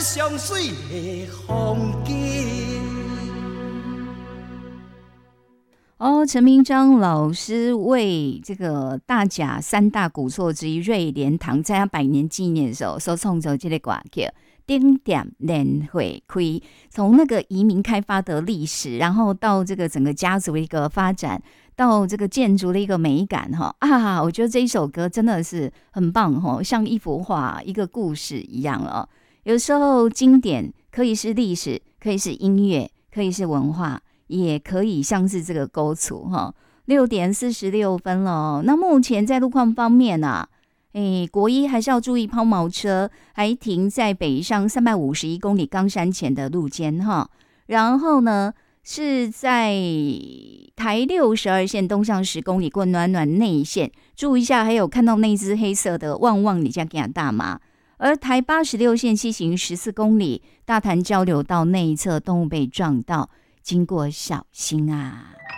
上水的风景。 陈明章老师为这个大甲三大古厝之一瑞莲堂在他100年纪念的时候所创作这个歌叫丁点联会开，从那个移民开发的历史，然后到这个整个家族的一个发展，到这个建筑的一个美感我觉得这一首歌真的是很棒像一幅画一个故事一样了。有时候经典可以是历史，可以是音乐，可以是文化，也可以像是这个勾处6点46分了。那目前在路况方面国一还是要注意抛锚车，还停在北上351公里冈山前的路肩然后呢是在台62线东上10公里过暖暖内线，注意一下，还有看到那只黑色的旺旺你家给大麻。而台86线西行14公里大潭交流道内侧动物被撞到，经过小心啊。